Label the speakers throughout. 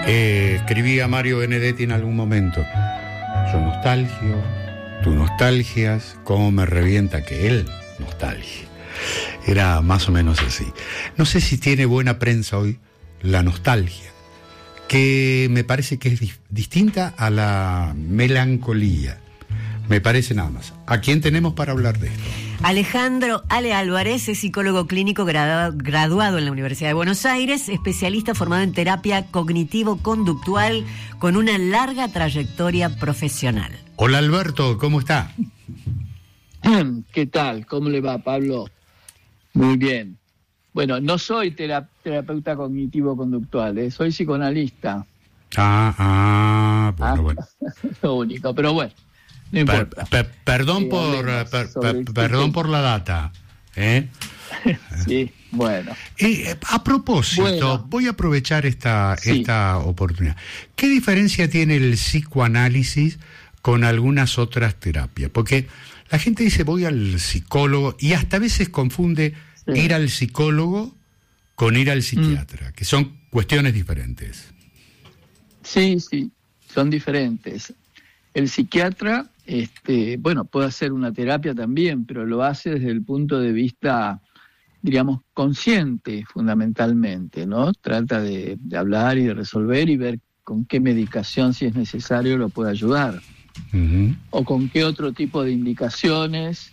Speaker 1: Escribía Mario Benedetti en algún momento: yo nostalgio, tú nostalgias, cómo me revienta que él nostalgia. Era más o menos así. No sé si tiene buena prensa hoy la nostalgia, que me parece que es distinta a la melancolía. Me parece nada más. ¿A quién tenemos para hablar de esto?
Speaker 2: Alejandro Ale Álvarez es psicólogo clínico graduado en la Universidad de Buenos Aires, especialista formado en terapia cognitivo-conductual con una larga trayectoria profesional.
Speaker 1: Hola Alberto, ¿cómo está?
Speaker 3: ¿Qué tal? ¿Cómo le va, Pablo? Muy bien. Bueno, no soy terapeuta cognitivo-conductual, soy psicoanalista.
Speaker 1: Bueno.
Speaker 3: Lo único, pero bueno. No importa.
Speaker 1: Perdón por la data.
Speaker 3: Sí, bueno.
Speaker 1: A propósito, voy a aprovechar esta oportunidad. ¿Qué diferencia tiene el psicoanálisis con algunas otras terapias? Porque la gente dice voy al psicólogo y hasta a veces confunde ir al psicólogo con ir al psiquiatra, que son cuestiones diferentes.
Speaker 3: Sí, son diferentes. El psiquiatra, puede hacer una terapia también, pero lo hace desde el punto de vista, diríamos, consciente, fundamentalmente, ¿no? Trata de hablar y de resolver y ver con qué medicación, si es necesario, lo puede ayudar. Uh-huh. O con qué otro tipo de indicaciones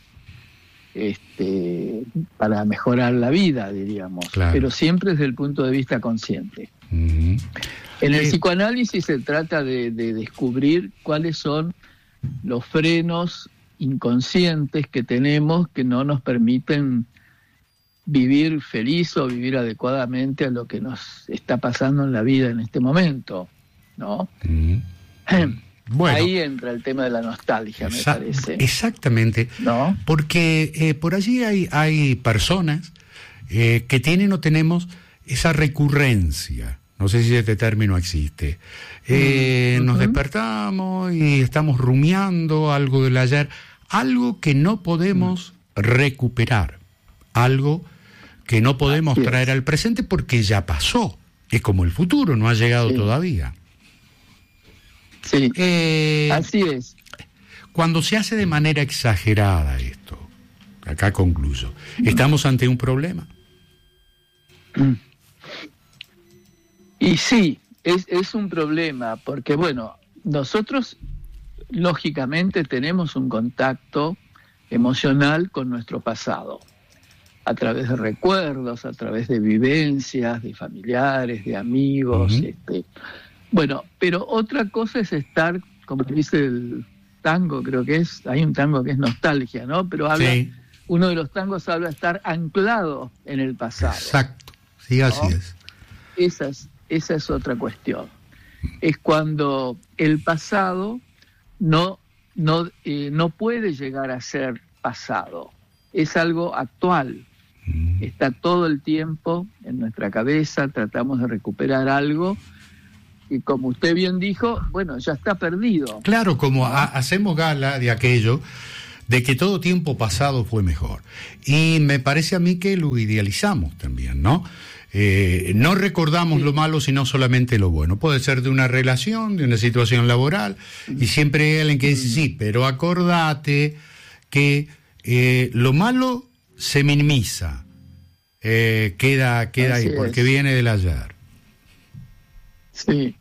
Speaker 3: para mejorar la vida, diríamos. Claro. Pero siempre desde el punto de vista consciente. Uh-huh. En el psicoanálisis se trata de descubrir cuáles son los frenos inconscientes que tenemos que no nos permiten vivir feliz o vivir adecuadamente a lo que nos está pasando en la vida en este momento, ¿no? Bueno, ahí entra el tema de la nostalgia, me parece.
Speaker 1: Exactamente, ¿no? Porque por allí hay personas que tienen o tenemos esa recurrencia. No sé si este término existe. Nos despertamos y estamos rumiando algo del ayer, algo que no podemos recuperar, algo que no podemos traer al presente porque ya pasó. Es como el futuro, no ha llegado todavía.
Speaker 3: Sí, así es.
Speaker 1: Cuando se hace de manera exagerada esto, acá concluyo, ¿estamos ante un problema?
Speaker 3: Y sí, es un problema, porque bueno, nosotros lógicamente tenemos un contacto emocional con nuestro pasado, a través de recuerdos, a través de vivencias, de familiares, de amigos, bueno, pero otra cosa es estar, como dice el tango, creo que hay un tango que es nostalgia, ¿no? Pero uno de los tangos habla de estar anclado en el pasado.
Speaker 1: Exacto, sí, así es.
Speaker 3: Esa es otra cuestión. Es cuando el pasado no puede llegar a ser pasado. Es algo actual. Está todo el tiempo en nuestra cabeza, tratamos de recuperar algo y como usted bien dijo, bueno, ya está perdido.
Speaker 1: Claro, como hacemos gala de aquello, de que todo tiempo pasado fue mejor. Y me parece a mí que lo idealizamos también, ¿no? No recordamos lo malo, sino solamente lo bueno. Puede ser de una relación, de una situación laboral, y siempre hay alguien que dice, sí, pero acordate que lo malo se minimiza, queda ahí, porque viene del ayer.
Speaker 3: Sí.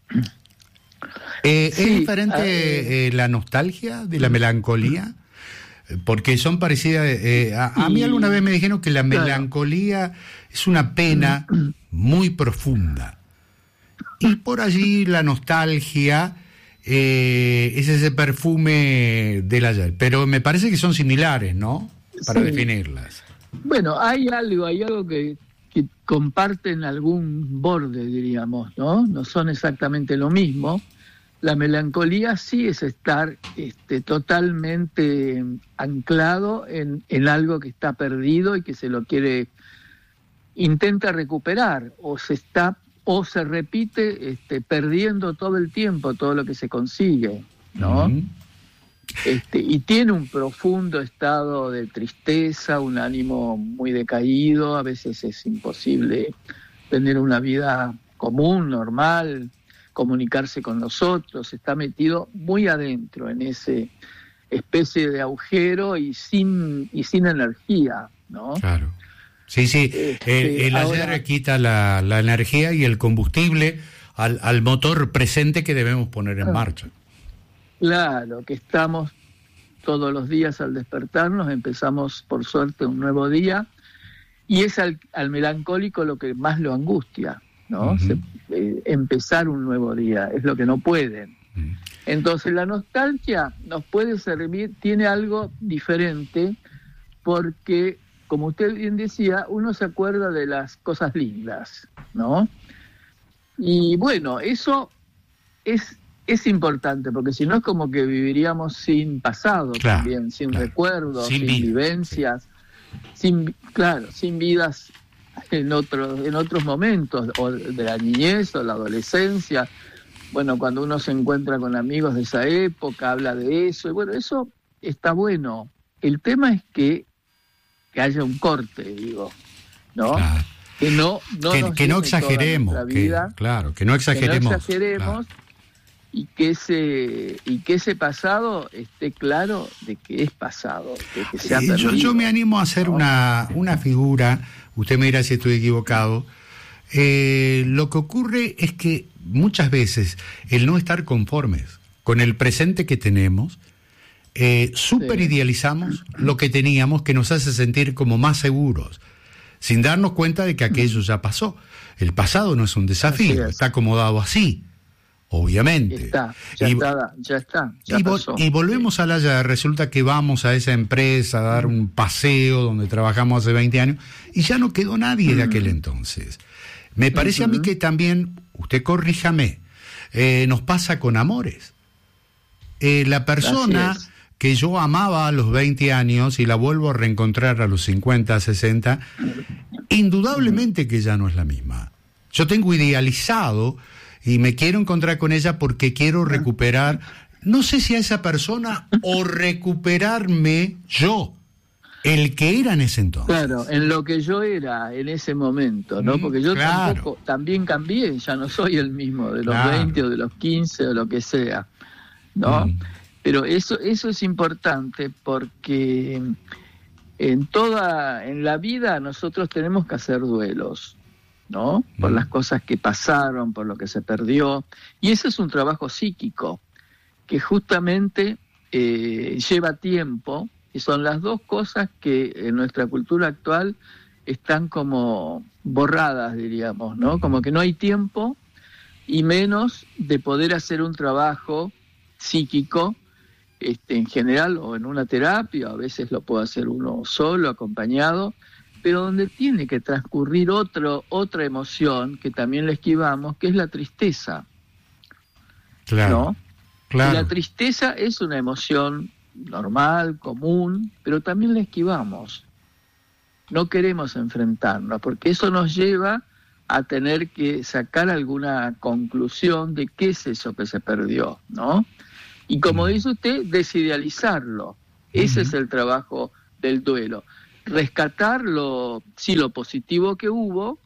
Speaker 1: ¿Es diferente la nostalgia de la melancolía? Porque son parecidas. A mí alguna vez me dijeron que la melancolía es una pena muy profunda. Y por allí la nostalgia es ese perfume del ayer. Pero me parece que son similares, ¿no? Para definirlas.
Speaker 3: Bueno, hay algo que comparten algún borde, diríamos, ¿no? No son exactamente lo mismo. La melancolía sí es estar totalmente anclado en algo que está perdido y que se lo intenta recuperar, o se repite perdiendo todo el tiempo todo lo que se consigue, ¿no? Y tiene un profundo estado de tristeza, un ánimo muy decaído, a veces es imposible tener una vida común, normal. comunicarse con nosotros, está metido muy adentro en ese especie de agujero y sin energía, ¿no?
Speaker 1: Claro. Sí, el ayer quita la energía y el combustible al motor presente que debemos poner en marcha.
Speaker 3: Claro, que estamos todos los días al despertarnos, empezamos por suerte un nuevo día, y es al melancólico lo que más lo angustia, ¿no? Uh-huh. Empezar un nuevo día, es lo que no pueden. Uh-huh. Entonces la nostalgia nos puede servir, tiene algo diferente, porque, como usted bien decía, uno se acuerda de las cosas lindas, ¿no? Y bueno, eso es importante, porque si no es como que viviríamos sin pasado, claro, también, sin recuerdos, sin vivencias, sí. sin vidas en otros momentos, o de la niñez o la adolescencia. Bueno, cuando uno se encuentra con amigos de esa época, habla de eso, y bueno, eso está bueno. El tema es que haya un corte, digo, ¿no? Claro. Que no
Speaker 1: exageremos, que no exageremos,
Speaker 3: claro. Y que ese pasado esté claro de que es pasado, de que se ha perdido.
Speaker 1: Yo me animo a hacer, ¿no?, una figura, usted me dirá si estoy equivocado. Lo que ocurre es que muchas veces el no estar conformes con el presente que tenemos, super idealizamos lo que teníamos, que nos hace sentir como más seguros, sin darnos cuenta de que aquello ya pasó. El pasado no es un desafío, está acomodado así. Obviamente.
Speaker 3: Ya pasó.
Speaker 1: Y volvemos a la resulta que vamos a esa empresa a dar un paseo donde trabajamos hace 20 años y ya no quedó nadie de aquel entonces. Me parece a mí que también, usted corríjame, nos pasa con amores. La persona que yo amaba a los 20 años y la vuelvo a reencontrar a los 50, 60, indudablemente que ya no es la misma. Yo tengo idealizado y me quiero encontrar con ella porque quiero recuperar, no sé si a esa persona o recuperarme yo, el que era en ese entonces.
Speaker 3: Claro, en lo que yo era en ese momento, ¿no? Porque yo también cambié, ya no soy el mismo de los 20 o de los 15 o lo que sea, ¿no? Pero eso es importante porque en la vida nosotros tenemos que hacer duelos, ¿no? Por las cosas que pasaron, por lo que se perdió, y ese es un trabajo psíquico que justamente lleva tiempo, y son las dos cosas que en nuestra cultura actual están como borradas, diríamos, ¿no? Como que no hay tiempo y menos de poder hacer un trabajo psíquico en general, o en una terapia, a veces lo puede hacer uno solo, acompañado, pero donde tiene que transcurrir otra emoción que también la esquivamos, que es la tristeza.
Speaker 1: Claro,
Speaker 3: ¿no?
Speaker 1: claro.
Speaker 3: Y la tristeza es una emoción normal, común, pero también la esquivamos. No queremos enfrentarnos, porque eso nos lleva a tener que sacar alguna conclusión de qué es eso que se perdió, ¿no? Y como dice usted, desidealizarlo. Ese es el trabajo del duelo. Rescatar lo positivo que hubo,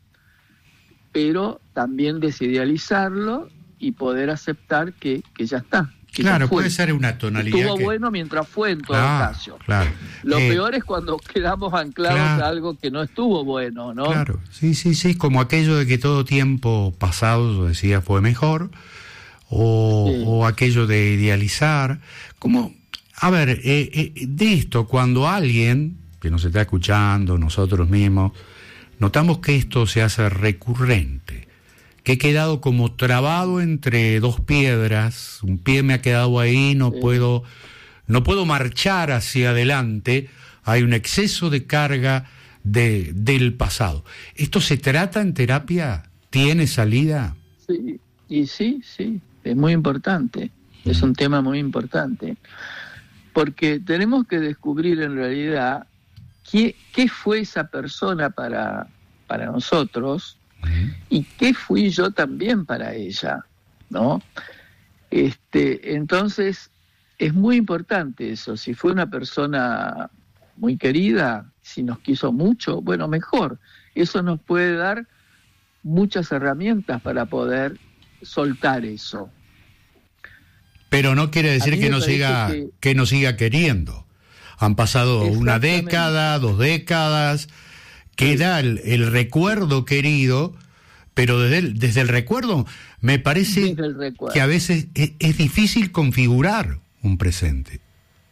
Speaker 3: pero también desidealizarlo y poder aceptar que ya está.
Speaker 1: Claro, puede ser una tonalidad.
Speaker 3: Estuvo bueno mientras fue, en todo caso.
Speaker 1: Claro.
Speaker 3: Lo peor es cuando quedamos anclados a algo que no estuvo bueno, ¿no?
Speaker 1: Claro, sí, como aquello de que todo tiempo pasado, yo decía, fue mejor, o aquello de idealizar. Como, a ver, de esto, cuando alguien que nos está escuchando, nosotros mismos, notamos que esto se hace recurrente, que he quedado como trabado entre dos piedras, un pie me ha quedado ahí, no puedo marchar hacia adelante, hay un exceso de carga del pasado. ¿Esto se trata en terapia? ¿Tiene salida?
Speaker 3: Sí, y sí, es muy importante, es un tema muy importante, porque tenemos que descubrir en realidad qué fue esa persona para nosotros, y qué fui yo también para ella, ¿no? Entonces, es muy importante eso. Si fue una persona muy querida, si nos quiso mucho, bueno, mejor. Eso nos puede dar muchas herramientas para poder soltar eso.
Speaker 1: Pero no quiere decir que no siga queriendo. Han pasado una década, 2 décadas, queda el recuerdo querido, pero desde el recuerdo me parece que a veces es difícil configurar un presente.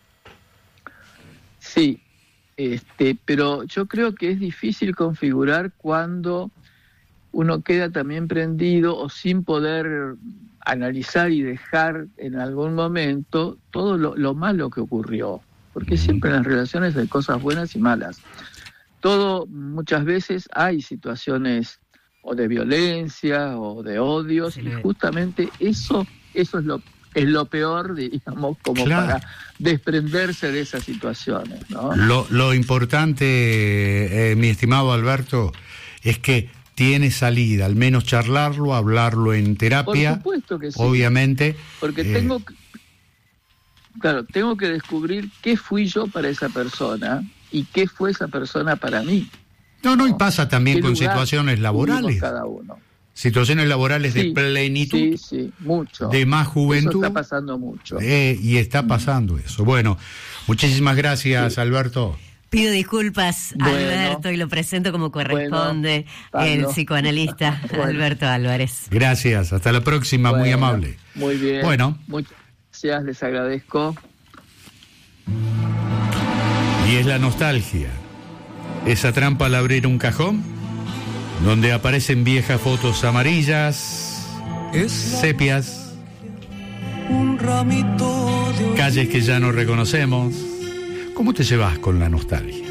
Speaker 3: Sí, pero yo creo que es difícil configurar cuando uno queda también prendido o sin poder analizar y dejar en algún momento todo lo malo que ocurrió, porque siempre en las relaciones hay cosas buenas y malas. Muchas veces hay situaciones o de violencia o de odios, y justamente eso es lo peor, digamos, como para desprenderse de esas situaciones, ¿no?
Speaker 1: Lo importante, mi estimado Alberto, es que tiene salida, al menos charlarlo, hablarlo en terapia.
Speaker 3: Por supuesto que sí.
Speaker 1: Obviamente.
Speaker 3: Porque tengo que descubrir qué fui yo para esa persona y qué fue esa persona para mí.
Speaker 1: No, y pasa también con situaciones laborales.
Speaker 3: Cada uno.
Speaker 1: Situaciones laborales de plenitud.
Speaker 3: Sí, mucho.
Speaker 1: De más juventud.
Speaker 3: Eso está pasando mucho.
Speaker 1: Y está pasando eso. Bueno, muchísimas gracias, Alberto.
Speaker 2: Pido disculpas, Alberto, y lo presento como corresponde, el psicoanalista Alberto Álvarez.
Speaker 1: Gracias, hasta la próxima, muy amable.
Speaker 3: Muy bien.
Speaker 1: Bueno.
Speaker 3: Muchas gracias, les agradezco.
Speaker 1: Y es la nostalgia, esa trampa al abrir un cajón, donde aparecen viejas fotos amarillas, sepias,
Speaker 4: un ramito de
Speaker 1: calles que ya no reconocemos. ¿Cómo te llevas con la nostalgia?